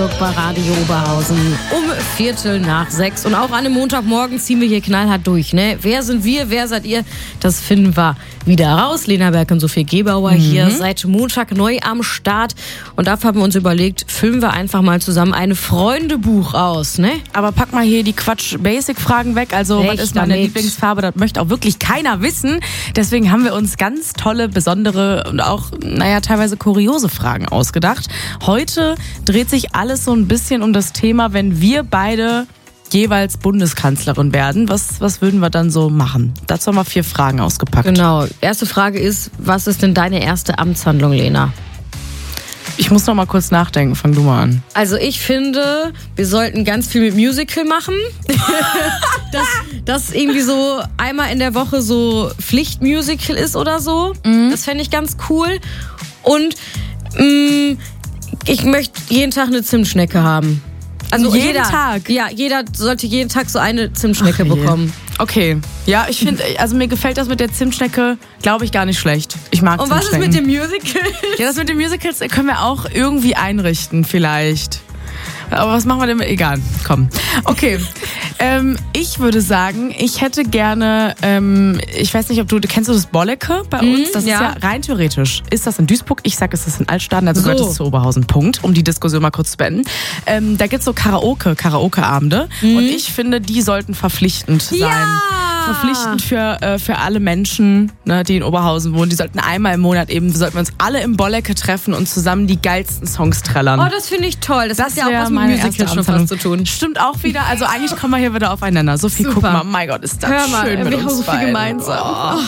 Hamburg bei Radio Oberhausen um 5:45. Und auch an einem Montagmorgen ziehen wir hier knallhart durch, ne? Wer sind wir, wer seid ihr? Das finden wir wieder raus. Lena Berg und Sophie Gebauer hier seit Montag neu am Start. Und dafür haben wir uns überlegt, füllen wir einfach mal zusammen ein Freundebuch aus, ne? Aber pack mal hier die Quatsch-Basic-Fragen weg. Also, was ist meine Lieblingsfarbe? Das möchte auch wirklich keiner wissen. Deswegen haben wir uns ganz tolle, besondere und auch, teilweise kuriose Fragen ausgedacht. Heute dreht sich alles so ein bisschen um das Thema, wenn wir beide jeweils Bundeskanzlerin werden. Was würden wir dann so machen? Dazu haben wir 4 Fragen ausgepackt. Genau. Erste Frage ist, was ist denn deine erste Amtshandlung, Lena? Ich muss noch mal kurz nachdenken. Fang du mal an. Also ich finde, wir sollten ganz viel mit Musical machen. das irgendwie so einmal in der Woche so Pflichtmusical ist oder so. Das fände ich ganz cool. Und ich möchte jeden Tag eine Zimtschnecke haben. Also jeden Tag? Ja, jeder sollte jeden Tag so eine Zimtschnecke bekommen. Okay. Ja, ich finde, also mir gefällt das mit der Zimtschnecke, glaube ich, gar nicht schlecht. Ich mag Und Zimtschnecken. was ist mit dem Musical? Ja, das mit den Musicals können wir auch irgendwie einrichten, vielleicht. Aber was machen wir denn? Egal, komm. Okay, ich würde sagen, ich hätte gerne, ich weiß nicht, kennst du das Bolleke bei uns? Das ist ja rein theoretisch. Ist das in Duisburg? Ich sag, es ist in Altstaden, also gehört es zu Oberhausen. Punkt, um die Diskussion mal kurz zu beenden. Da gibt's so Karaoke-Abende und ich finde, die sollten verpflichtend sein. Ja! Verpflichtend für alle Menschen, ne, die in Oberhausen wohnen. Die sollten einmal im Monat sollten wir uns alle im Bollecke treffen und zusammen die geilsten Songs trällern. Oh, das finde ich toll. Das hat ja auch was mit Musical schon fast zu tun. Stimmt auch wieder. Also eigentlich kommen wir hier wieder aufeinander. Sophie, guck mal. Mein Gott, ist das schön mit uns wir haben so viel beiden. gemeinsam. Oh.